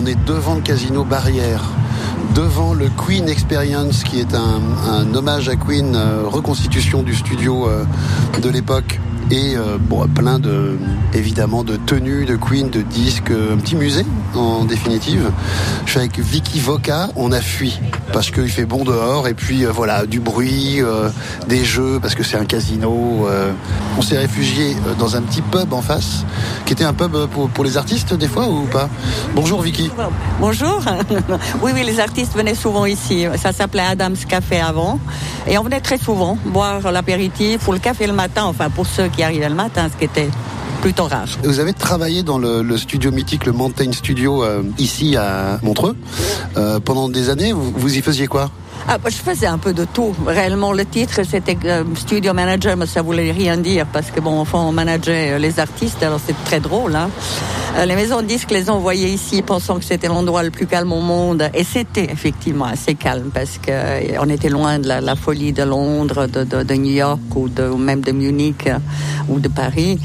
On est devant le casino Barrière, devant le Queen Experience, qui est un hommage à Queen, reconstitution du studio de l'époque. Et plein évidemment de tenues de Queen, de disques, un petit musée en définitive. Je suis avec Vicky Voca, on a fui parce qu'il fait bon dehors et puis du bruit, des jeux parce que c'est un casino. On s'est réfugié dans un petit pub en face, qui était un pub pour les artistes des fois ou pas? Bonjour Vicky. Bonjour. Oui, les artistes venaient souvent ici. Ça s'appelait Adam's Café avant et on venait très souvent boire l'apéritif ou le café le matin, enfin pour ceux qui arrivaient le matin, ce qui était plutôt rare. Vous avez travaillé dans le studio mythique, le Mountain Studio, ici à Montreux. Pendant des années, vous y faisiez quoi? Je faisais un peu de tout. Réellement, le titre, c'était studio manager, mais ça voulait rien dire parce que on manageait les artistes, alors c'est très drôle. Hein. Les maisons de disques les envoyaient ici, pensant que c'était l'endroit le plus calme au monde, et c'était effectivement assez calme parce que on était loin de la folie de Londres, de New York ou même de Munich ou de Paris.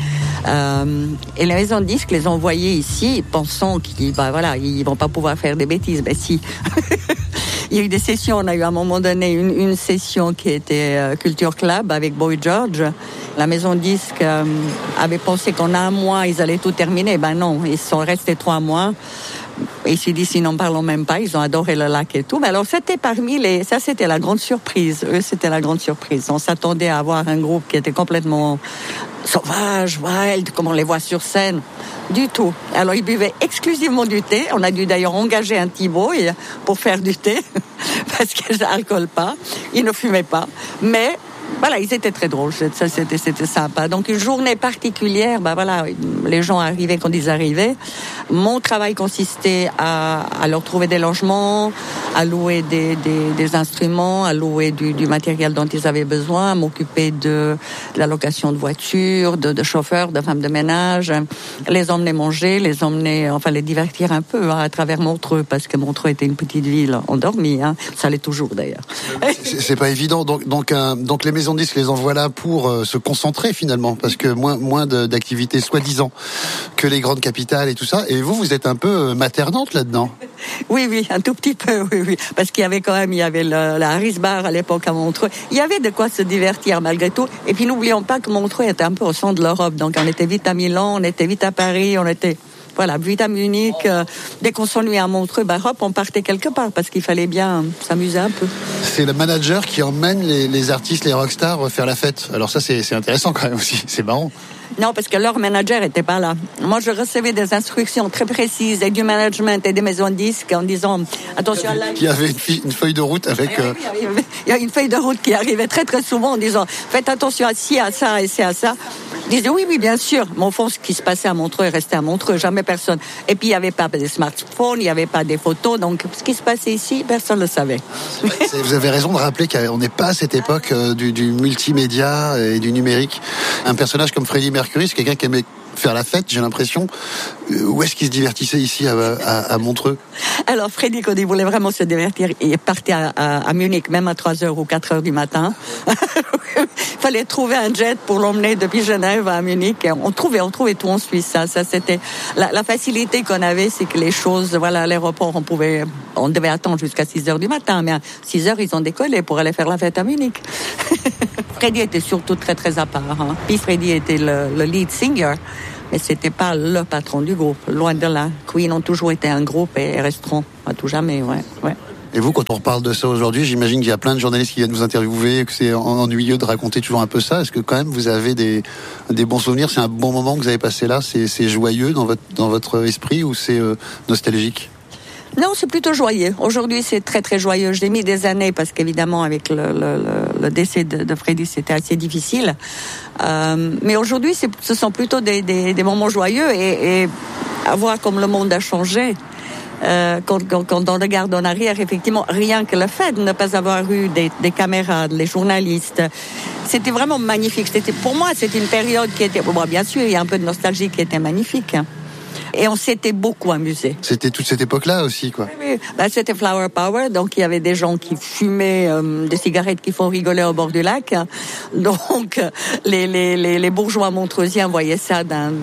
Et les maisons de disques les envoyaient ici, pensant qu'ils vont pas pouvoir faire des bêtises. Ben si. Il y a eu des sessions, on a eu à un moment donné une session qui était Culture Club avec Boy George. La maison de disques avait pensé qu'en un mois, ils allaient tout terminer. Ben non, ils sont restés 3 mois. Et ici, d'ici, n'en parlons même pas. Ils ont adoré le lac et tout. Mais alors, c'était ça, c'était la grande surprise. Eux, c'était la grande surprise. On s'attendait à avoir un groupe qui était complètement sauvage, wild, comme on les voit sur scène. Du tout. Alors, ils buvaient exclusivement du thé. On a dû d'ailleurs engager un Thibaut pour faire du thé. Parce que je n'alcoole pas. Ils ne fumaient pas. Mais, ils étaient très drôles. C'était sympa. Donc, une journée particulière, les gens arrivaient quand ils arrivaient. Mon travail consistait à leur trouver des logements, à louer des instruments, à louer du matériel dont ils avaient besoin, à m'occuper de la location de voitures, de chauffeurs, de femmes de ménage, les emmener manger, les divertir un peu à travers Montreux, parce que Montreux était une petite ville endormie. Ça l'est toujours d'ailleurs. C'est pas évident. Donc les maisons de disques les envoient là pour se concentrer finalement, parce que moins d'activités soi-disant que les grandes capitales et tout ça. Et vous êtes un peu maternante là-dedans. Oui, un tout petit peu, oui. Parce qu'il y avait la Harris Bar à l'époque à Montreux. Il y avait de quoi se divertir malgré tout. Et puis n'oublions pas que Montreux était un peu au centre de l'Europe. Donc on était vite à Milan, on était vite à Paris, on était vite à Munich. Dès qu'on s'ennuyait à Montreux, on partait quelque part parce qu'il fallait bien s'amuser un peu. C'est le manager qui emmène les artistes, les rockstars faire la fête. Alors ça, c'est intéressant quand même aussi. C'est marrant. Non, parce que leur manager était pas là. Moi, je recevais des instructions très précises et du management et des maisons de disques en disant attention à la... Il y avait une feuille de route avec... Il y a une feuille de route qui arrivait très très souvent en disant faites attention à ci, à ça et c'est à ça. Ils disaient oui, bien sûr. Mais au fond, ce qui se passait à Montreux est resté à Montreux, jamais personne. Et puis, il n'y avait pas des smartphones, il n'y avait pas des photos. Donc, ce qui se passait ici, personne ne le savait. Vous avez raison de rappeler qu'on n'est pas à cette époque du multimédia et du numérique. Un personnage comme Freddie Mercury, c'est quelqu'un qui aimait faire la fête, j'ai l'impression. Où est-ce qu'il se divertissait ici à Montreux? Alors Freddy, quand il voulait vraiment se divertir, il partait à Munich, même à 3h ou 4h du matin. Il fallait trouver un jet pour l'emmener depuis Genève à Munich. On trouvait tout en Suisse. Ça c'était la facilité qu'on avait, c'est que les choses, à l'aéroport, on devait attendre jusqu'à 6h du matin, mais à 6h, ils ont décollé pour aller faire la fête à Munich. Freddy était surtout très très à part. Puis Freddy était le lead singer. Mais c'était pas le patron du groupe, loin de là. Queen ont toujours été un groupe et resteront à tout jamais, ouais. Et vous, quand on reparle de ça aujourd'hui, j'imagine qu'il y a plein de journalistes qui viennent vous interviewer, que c'est ennuyeux de raconter toujours un peu ça. Est-ce que quand même vous avez des bons souvenirs? C'est un bon moment que vous avez passé là? C'est joyeux dans votre esprit ou c'est nostalgique? Non, c'est plutôt joyeux. Aujourd'hui, c'est très très joyeux. J'ai mis des années parce qu'évidemment, avec le décès de Freddy, c'était assez difficile. Mais aujourd'hui, ce sont plutôt des moments joyeux et à voir comme le monde a changé. Quand on regarde en arrière, effectivement, rien que le fait de ne pas avoir eu des caméras, les journalistes, c'était vraiment magnifique. Pour moi, c'était une période qui était, bien sûr, il y a un peu de nostalgie qui était magnifique. Et on s'était beaucoup amusé. C'était toute cette époque-là aussi, quoi. Oui. C'était Flower Power, donc il y avait des gens qui fumaient des cigarettes qui font rigoler au bord du lac. Donc les bourgeois montreusiens voyaient ça d'un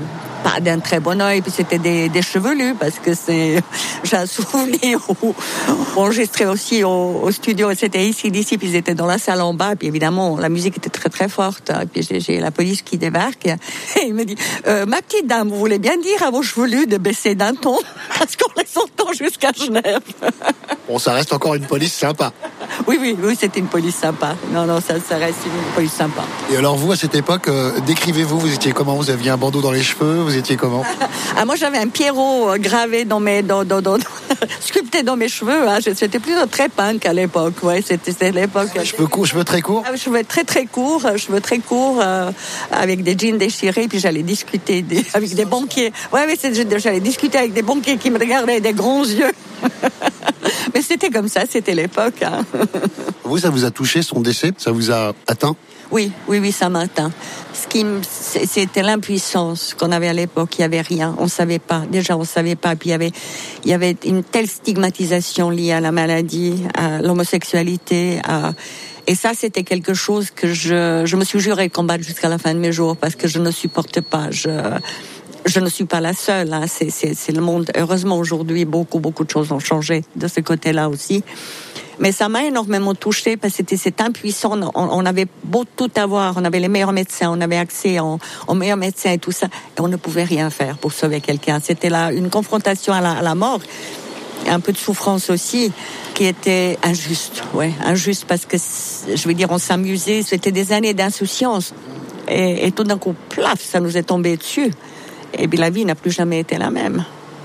pas d'un très bon œil, puis c'était des chevelus, parce que j'ai un souvenir où on enregistrait aussi au studio, c'était ici, d'ici, puis ils étaient dans la salle en bas, puis évidemment, la musique était très très forte, puis j'ai la police qui débarque, et il me dit, ma petite dame, vous voulez bien dire à vos chevelus de baisser d'un ton, parce qu'on les entend jusqu'à Genève. Bon, ça reste encore une police sympa. Oui, c'était une police sympa. Non, ça reste une police sympa. Et alors vous, à cette époque, décrivez-vous, vous étiez comment? Vous aviez un bandeau dans les cheveux? Vous étiez comment? Moi, j'avais un Pierrot gravé sculpté dans mes cheveux. C'était plutôt très punk à l'époque. Ouais, c'était l'époque. Cheveux très courts? Cheveux très courts, avec des jeans déchirés. Puis j'allais discuter avec des banquiers. J'allais discuter avec des banquiers qui me regardaient avec des grands yeux. Mais c'était comme ça, c'était l'époque. Vous, ça vous a touché, son décès? Ça vous a atteint? Oui, ça m'a atteint. C'était l'impuissance qu'on avait à l'époque. Il n'y avait rien. On savait pas. Déjà, on savait pas. Puis il y avait une telle stigmatisation liée à la maladie, à l'homosexualité, et ça, c'était quelque chose que je me suis juré de combattre jusqu'à la fin de mes jours, parce que je ne supporte pas. Je ne suis pas la seule. C'est le monde. Heureusement, aujourd'hui, beaucoup de choses ont changé de ce côté-là aussi. Mais ça m'a énormément touchée, parce que c'était cette impuissance. On avait beau tout avoir, on avait les meilleurs médecins, on avait accès aux meilleurs médecins et tout ça, et on ne pouvait rien faire pour sauver quelqu'un. C'était là une confrontation à la mort, un peu de souffrance aussi, qui était injuste. Injuste, parce que, je veux dire, on s'amusait, c'était des années d'insouciance. Et tout d'un coup, plaf, ça nous est tombé dessus. Et puis la vie n'a plus jamais été la même.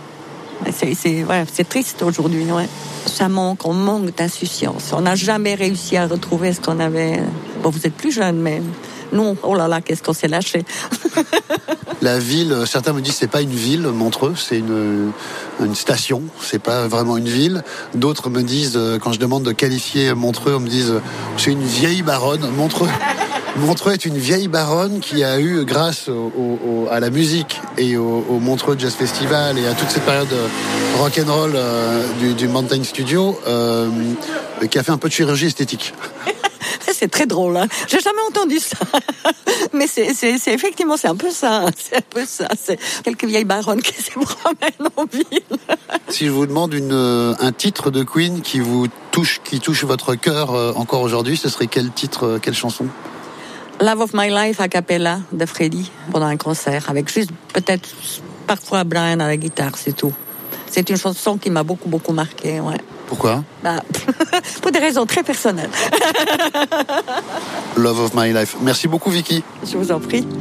C'est triste aujourd'hui, ouais. On manque d'insouciance. On n'a jamais réussi à retrouver ce qu'on avait. Bon, vous êtes plus jeune, mais nous, oh là là, qu'est-ce qu'on s'est lâché. La ville, certains me disent c'est pas une ville, Montreux, c'est une station, c'est pas vraiment une ville. D'autres me disent, quand je demande de qualifier Montreux, on me dit c'est une vieille baronne. Montreux est une vieille baronne qui a eu, grâce à la musique et au Montreux Jazz Festival et à toute cette période rock'n'roll du Mountain Studio, qui a fait un peu de chirurgie esthétique. C'est très drôle, hein. J'ai jamais entendu ça. Mais c'est effectivement, c'est un peu ça. C'est quelques vieilles baronnes qui se promènent en ville. Si je vous demande un titre de Queen qui touche votre cœur encore aujourd'hui, ce serait quel titre, quelle chanson? Love of My Life a cappella de Freddie pendant un concert, avec juste peut-être parfois Brian à la guitare, c'est tout. C'est une chanson qui m'a beaucoup marqué, ouais. Pourquoi? Pour des raisons très personnelles. Love of My Life. Merci beaucoup, Vicky. Je vous en prie.